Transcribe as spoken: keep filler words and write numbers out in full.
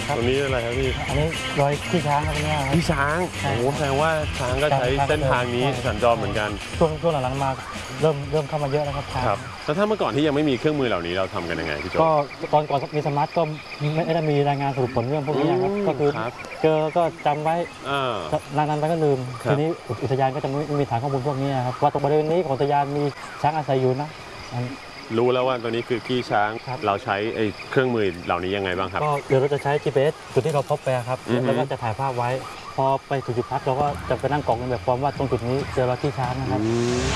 ตรงนี้อะไรครับพี่อันนี้รอยขี้ช้างครับเนี่ยพี่ช้างโอ้โหแสดงว่าช้างก็ใช้เส้นทางนี้สัญจรเหมือนกันช่วงช่วงหลังๆมาเริ่มเริ่มเข้ามาเยอะแล้วครับครับแล้วถ้าเมื่อก่อนที่ยังไม่มีเครื่องมือเหล่านี้เราทำกันยังไงพี่โจก็ตอนก่อนมีสมาร์ทก็ไม่ได้มีรายงานสรุปผลเรื่องพวกนี้ครับก็คือเจอก็จำไว้นานๆไปก็ลืมทีนี้อุทยานก็จะไม่มีฐานข้อมูลพวกนี้ครับว่าตรงบริเวณนี้ของอุทยานมีช้างอาศัยอยู่นะรู้แล้วว่าตัวนี้คือขี้ช้างเราใช้ไอ้เครื่องมือเหล่านี้ยังไงบ้างครับก็เดี๋ยวเราจะใช้ จี พี เอส จุดที่เราพบไปครับแล้วก็จะถ่ายภาพไว้พอไปถึงจุดพักเราก็จะไปนั่งกรอกในแบบฟอร์มว่าตรงจุดนี้เจอรอยขี้ช้างนะครับ